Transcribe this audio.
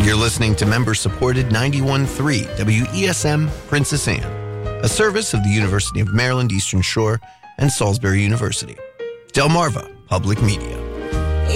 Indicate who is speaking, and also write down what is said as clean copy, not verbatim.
Speaker 1: You're listening to member-supported 91.3 WESM Princess Anne, a service of the University of Maryland Eastern Shore and Salisbury University. Delmarva Public Media.